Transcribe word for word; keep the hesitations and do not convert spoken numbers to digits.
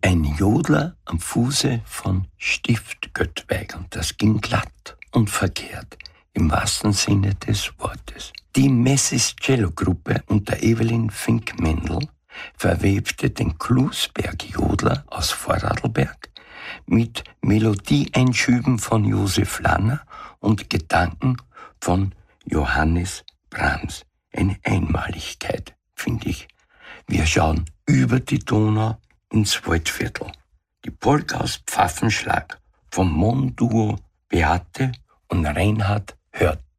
ein Jodler am Fuße von Stift Göttweig und das ging glatt und verkehrt, im wahrsten Sinne des Wortes. Die Messis Cello-Gruppe unter Evelyn Fink-Mendel verwebte den Klusberg-Jodler aus Vorarlberg mit Melodieeinschüben von Josef Lanner und Gedanken von Johannes Brahms. Eine Einmaligkeit, finde ich. Wir schauen über die Donau ins Waldviertel. Die Polka aus Pfaffenschlag vom Mon-Duo Beate und Reinhard Hört.